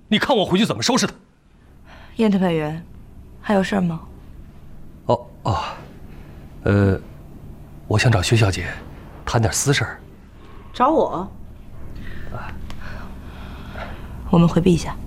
你看我回去怎么收拾他。 燕特派员，还有事儿吗？ 我想找薛小姐谈点私事儿。 找我？ 我们回避一下。